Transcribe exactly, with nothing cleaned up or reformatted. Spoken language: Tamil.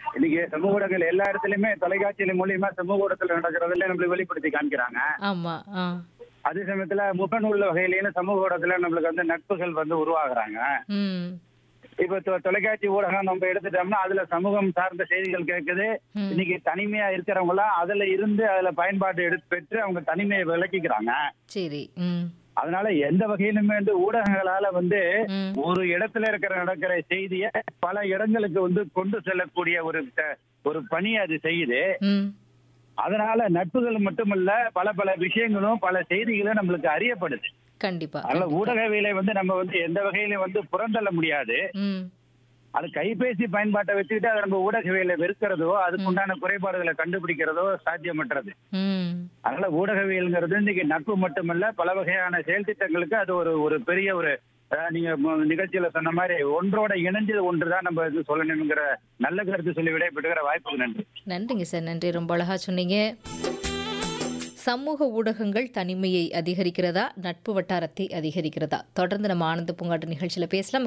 இன்னைக்கு சமூக ஊடகங்கள் எல்லா இடத்துலயுமே தொலைக்காட்சியில மூலியமா சமூக ஊடகத்துல நடக்கிறதுல நம்மளுக்கு வெளிப்படுத்தி காமிக்கிறாங்க. ஆமா. ஆ. அதே சமயத்துல முகநூல் வகையிலேயும் சமூக ஊடகத்துல நம்மளுக்கு வந்து நட்புகள் வந்து உருவாகுறாங்க. ம். இப்ப தொ- தொலைக்காட்சி ஊடகம் நம்ம எடுத்துட்டோம்னா அதுல சமூகம் சார்ந்த செய்திகள் கேட்குது. ம். இன்னைக்கு தனிமையா இருக்கிறவங்க எல்லாம் அதுல இருந்து அதுல பயன்பாடு எடுத்து பெற்று அவங்க தனிமையை விளக்கிக்கிறாங்க. சரி. ம். அதனால எந்த வகையிலுமே வந்து ஊடகங்களால வந்து ம். ஒரு இடத்துல இருக்கிற நடக்கிற செய்தியை பல இடங்களுக்கு வந்து கொண்டு செல்லக்கூடிய ஒரு த- ஒரு பணி அது செய்யுது. ம். அதனால நட்புகள் மட்டுமல்ல, பல பல விஷயங்களும் பல செய்திகளும் நம்மளுக்கு அறியப்படுது. கண்டிப்பா, அதனால கண்டிப்பா. ஊடகவியலை வந்து நம்ம வந்து எந்த வகையிலும் வந்து புறந்தள்ள முடியாது. ம். அது கைபேசி பயன்பாட்டை வச்சுக்கிட்டு அதை நம்ம ஊடகவியலை வெறுக்கிறதோ அதுக்குண்டான குறைபாடுகளை கண்டுபிடிக்கிறதோ சாத்தியமற்றது. ம். அதனால ஊடகவியல்ங்கிறது இன்னைக்கு நட்பு மட்டுமல்ல, பல வகையான செயல் திட்டங்களுக்கு அது ஒரு ஒரு பெரிய ஒரு அஹ், நீங்க மு- நிகழ்ச்சியில சொன்ன மாதிரி ஒன்றோட இணைஞ்சது ஒன்றுதான் நம்ம இது சொல்லணுங்கிற நல்ல கருத்து சொல்லி விடைபெற்றுகிற வாய்ப்புக்கு நன்றி. நன்றிங்க சார். நன்றி. ரொம்ப அழகா சொன்னீங்க. சமூக ஊடகங்கள் தனிமையை அதிகரிக்கிறதா? நட்பு வட்டாரத்தை அதிகரிக்கிறதா? தொடர்ந்து நம்ம ஆனந்த பூங்காட்டு நிகழ்ச்சியில பேசலாம்.